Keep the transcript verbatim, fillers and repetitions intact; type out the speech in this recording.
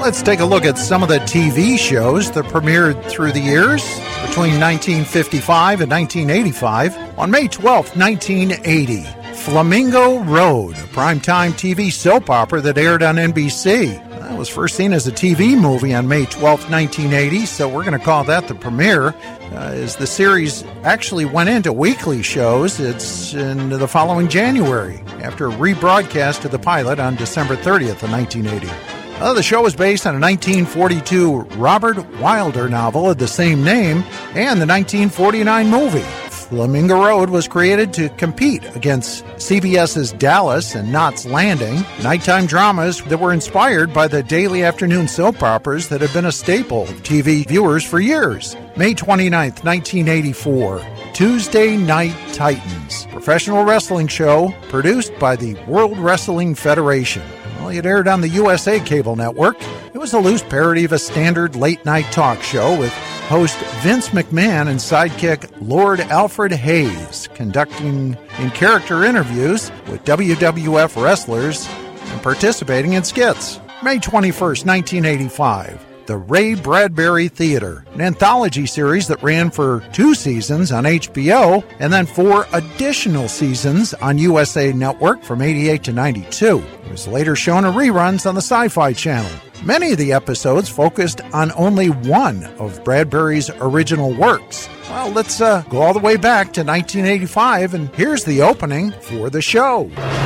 Let's take a look at some of the T V shows that premiered through the years between nineteen fifty-five and nineteen eighty-five. On May twelfth, nineteen eighty, Flamingo Road, a primetime T V soap opera that aired on N B C. That was first seen as a T V movie on May twelfth, nineteen eighty, so we're going to call that the premiere. Uh, as the series actually went into weekly shows, it's in the following January, after a rebroadcast of the pilot on December thirtieth of nineteen eighty. Uh, the show was based on a nineteen forty-two Robert Wilder novel of the same name and the nineteen forty-nine movie. Flamingo Road was created to compete against C B S's Dallas and Knots Landing, nighttime dramas that were inspired by the daily afternoon soap operas that have been a staple of T V viewers for years. May twenty-ninth, nineteen eighty-four, Tuesday Night Titans, professional wrestling show produced by the World Wrestling Federation. Well, it aired on the U S A cable network. It was a loose parody of a standard late-night talk show with host Vince McMahon and sidekick Lord Alfred Hayes conducting in-character interviews with W W F wrestlers and participating in skits. May twenty-first, nineteen eighty-five, The Ray Bradbury Theater, an anthology series that ran for two seasons on H B O and then four additional seasons on U S A Network from eighty-eight to ninety-two. It was later shown in reruns on the Sci-Fi Channel. Many of the episodes focused on only one of Bradbury's original works. Well, let's uh, go all the way back to nineteen eighty-five, and here's the opening for the show.